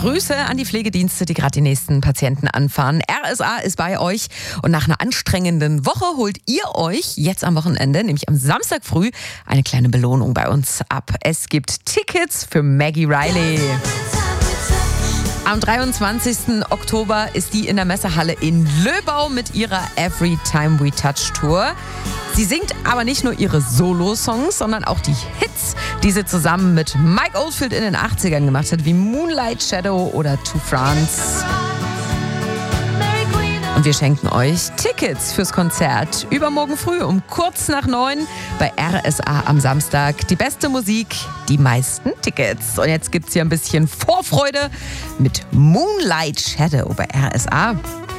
Grüße an die Pflegedienste, die gerade die nächsten Patienten anfahren. RSA ist bei euch und nach einer anstrengenden Woche holt ihr euch jetzt am Wochenende, nämlich am Samstag früh, eine kleine Belohnung bei uns ab. Es gibt Tickets für Maggie Riley. Am 23. Oktober ist die in der Messehalle in Löbau mit ihrer Every Time We Touch Tour. Sie singt aber nicht nur ihre Solo-Songs, sondern auch die Hits, die sie zusammen mit Mike Oldfield in den 80ern gemacht hat, wie Moonlight Shadow oder To France. Und wir schenken euch Tickets fürs Konzert übermorgen früh um kurz nach 9 bei RSA am Samstag. Die beste Musik, die meisten Tickets. Und jetzt gibt's hier ein bisschen Vorfreude mit Moonlight Shadow bei RSA.